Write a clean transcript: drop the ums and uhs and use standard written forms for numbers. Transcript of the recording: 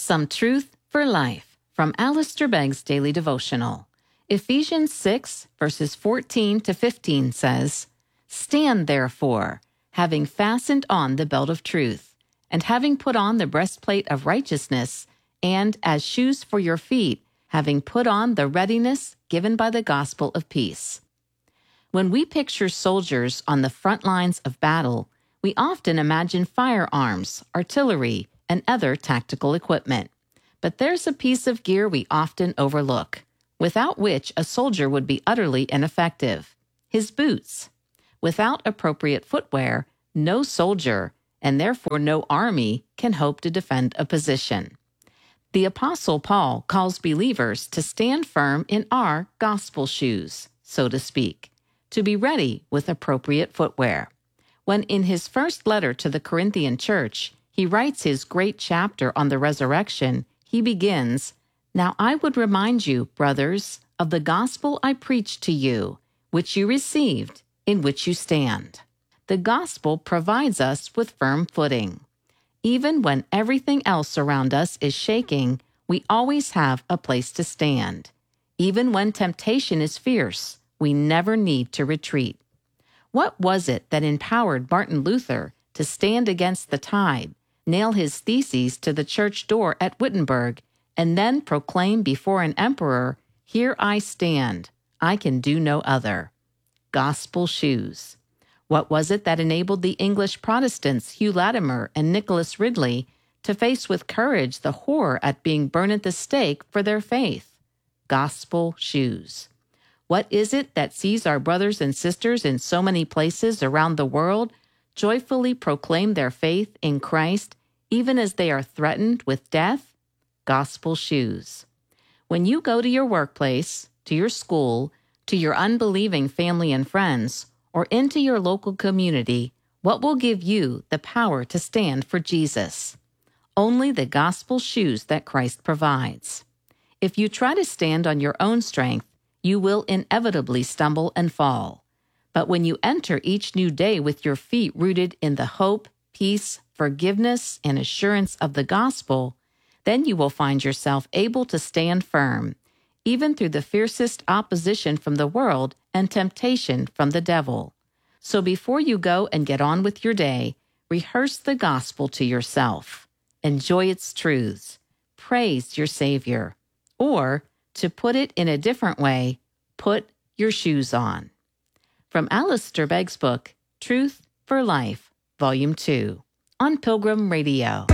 some truth for life from Alistair Begg's Daily Devotional. Ephesians 6, verses 14 to 15 says, "Stand therefore, having fastened on the belt of truth, and having put on the breastplate of righteousness, and as shoes for your feet, having put on the readiness given by the gospel of peace." When we picture soldiers on the front lines of battle, we often imagine firearms, artillery, and other tactical equipment. But there's a piece of gear we often overlook, without which a soldier would be utterly ineffective: his boots. Without appropriate footwear, no soldier, and therefore no army, can hope to defend a position. The Apostle Paul calls believers to stand firm in our gospel shoes, so to speak, to be ready with appropriate footwear. When in his first letter to the Corinthian church, he writes his great chapter on the resurrection, he begins, "Now I would remind you, brothers, of the gospel I preached to you, which you received, in which you stand." The gospel provides us with firm footing. Even when everything else around us is shaking, we always have a place to stand. Even when temptation is fierce, we never need to retreat. What was it that empowered Martin Luther to stand against the tide, nail his theses to the church door at Wittenberg, and then proclaim before an emperor, "Here I stand, I can do no other"? Gospel shoes. What was it that enabled the English Protestants Hugh Latimer and Nicholas Ridley to face with courage the horror at being burned at the stake for their faith? Gospel shoes. What is it that sees our brothers and sisters in so many places around the world joyfully proclaim their faith in Christ even as they are threatened with death? Gospel shoes. When you go to your workplace, to your school, to your unbelieving family and friends, or into your local community, what will give you the power to stand for Jesus? Only the gospel shoes that Christ provides. If you try to stand on your own strength, you will inevitably stumble and fall. But when you enter each new day with your feet rooted in the hope, peace, forgiveness, and assurance of the gospel, then you will find yourself able to stand firm, even through the fiercest opposition from the world and temptation from the devil. So before you go and get on with your day, rehearse the gospel to yourself. Enjoy its truths. Praise your Savior. Or, to put it in a different way, put your shoes on. From Alistair Begg's book, Truth for Life, Volume 2, on Pilgrim Radio.